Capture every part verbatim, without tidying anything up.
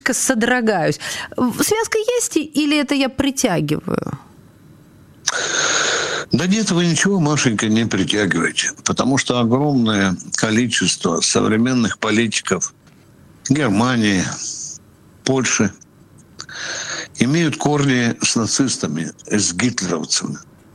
содрогаюсь. Связка есть или это я притягиваю? Да нет, вы ничего, Машенька, не притягиваете, потому что огромное количество современных политиков Германии, Польши имеют корни с нацистами, с гитлеровцами.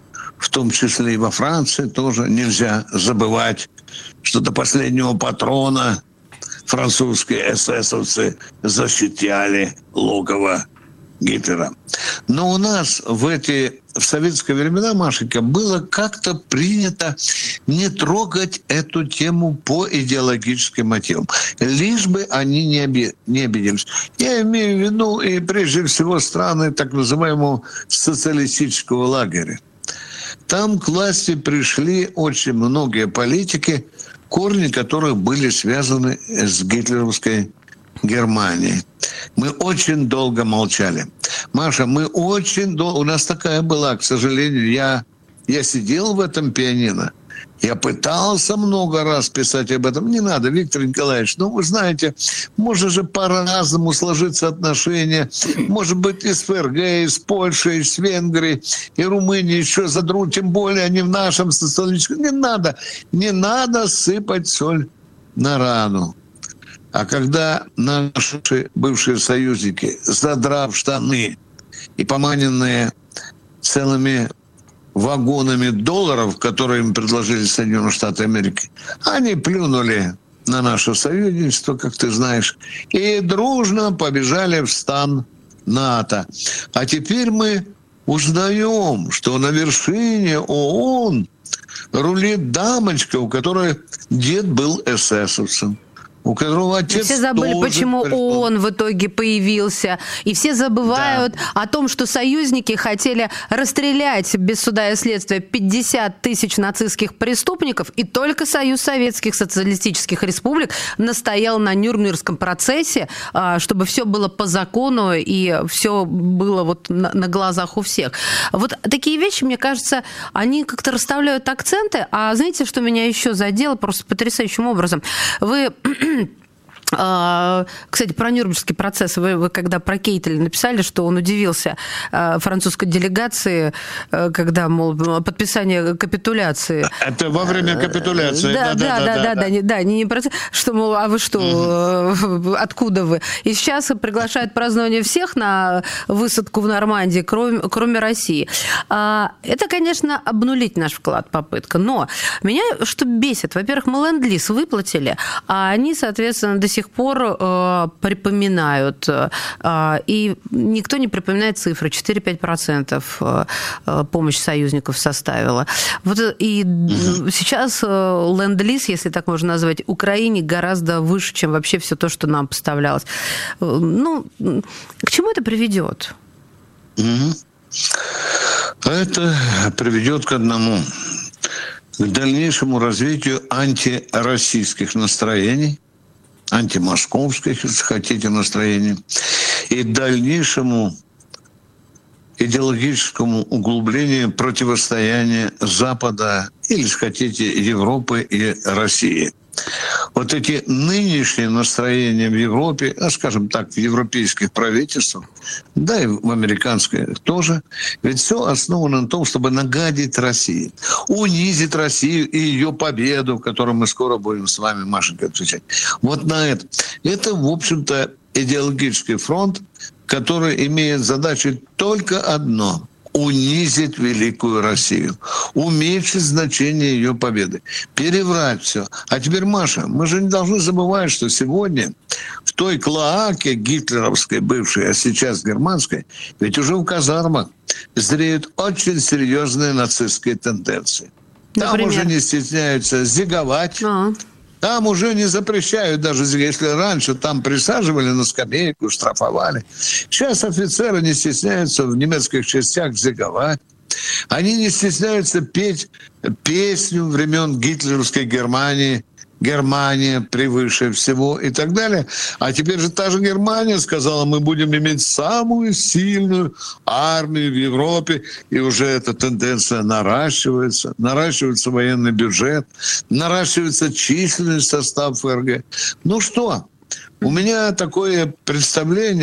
В том числе и во Франции тоже нельзя забывать, что до последнего патрона французские эсэсовцы защищали логово Гитлера. Но у нас в эти в советские времена, Машенька, было как-то принято не трогать эту тему по идеологическим мотивам, лишь бы они не, оби- не обиделись. Я имею в виду и прежде всего страны так называемого социалистического лагеря. Там к власти пришли очень многие политики, корни которых были связаны с гитлеровской Германией. Мы очень долго молчали. Маша, мы очень долго... У нас такая была, к сожалению, я, я сидел в этом пианино, я пытался много раз писать об этом. Не надо, Виктор Николаевич, ну вы знаете, может же по-разному сложиться отношения. Может быть, и с ФРГ, и с Польшей, и с Венгрией, и Румынией еще задрут, тем более они в нашем социалистическом... Не надо, не надо сыпать соль на рану. А когда наши бывшие союзники, задрав штаны и поманенные целыми вагонами долларов, которые им предложили Соединенные Штаты Америки, они плюнули на наше союзничество, как ты знаешь, и дружно побежали в стан НАТО. А теперь мы узнаем, что на вершине ООН рулит дамочка, у которой дед был эсэсовцем, у которого отец. Все забыли, почему пришел. ООН в итоге появился. И все забывают да. о том, что союзники хотели расстрелять без суда и следствия пятьдесят тысяч нацистских преступников, и только Союз Советских Социалистических Республик настоял на Нюрнбергском процессе, чтобы все было по закону и все было вот на глазах у всех. Вот такие вещи, мне кажется, они как-то расставляют акценты. А знаете, что меня еще задело просто потрясающим образом? Вы... Кстати, про Нюрнбергский процесс. Вы, вы когда про Кейтеля написали, что он удивился французской делегации, когда, мол, подписание капитуляции. Это во время капитуляции. Да, да, да, да, да, да, не, да, не, не процесс, что, мол, а вы что, угу. откуда вы? И сейчас приглашают празднование всех на высадку в Нормандии, кроме, кроме России. Это, конечно, обнулить наш вклад, попытка. Но меня что бесит? Во-первых, мы ленд-лиз выплатили, а они, соответственно, до сих пор э, припоминают, э, и никто не припоминает цифры, четыре-пять процентов э, помощь союзников составила. Вот, и угу. сейчас э, ленд-лиз, если так можно назвать, Украине гораздо выше, чем вообще все то, что нам поставлялось. Э, ну, к чему это приведет? Угу. Это приведет к одному, к дальнейшему развитию антироссийских настроений, антимосковских, если хотите, настроений, и дальнейшему идеологическому углублению противостояния Запада или, если хотите, Европы и России. Вот эти нынешние настроения в Европе, а скажем так, в европейских правительствах, да и в американских тоже, ведь все основано на том, чтобы нагадить России, унизить Россию и ее победу, которую мы скоро будем с вами, Машенька, отвечать. Вот на это. Это, в общем-то, идеологический фронт, который имеет задачу только одно — унизить великую Россию, уменьшить значение ее победы, переврать все. А теперь, Маша, мы же не должны забывать, что сегодня в той клоаке гитлеровской бывшей, а сейчас германской, ведь уже в казармах зреют очень серьезные нацистские тенденции. Там Например? уже не стесняются зиговать. А-а. Там уже не запрещают даже, если раньше там присаживали на скамейку, штрафовали. Сейчас офицеры не стесняются в немецких частях зиговать. Они не стесняются петь песню времен гитлеровской Германии, Германия превыше всего и так далее. А теперь же та же Германия сказала, мы будем иметь самую сильную армию в Европе, и уже эта тенденция наращивается, наращивается военный бюджет, наращивается численный состав ФРГ. Ну что, у меня такое представление,